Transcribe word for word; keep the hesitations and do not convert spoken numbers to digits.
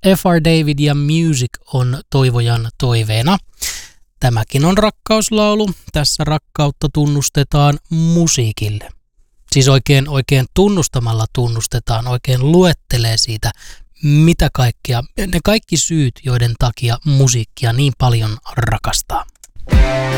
F R. David ja Music on toivojan toiveena. Tämäkin on rakkauslaulu. Tässä rakkautta tunnustetaan musiikille. Siis oikein, oikein tunnustamalla tunnustetaan, oikein luettelee siitä, mitä kaikkea, ne kaikki syyt, joiden takia musiikkia niin paljon rakastaa.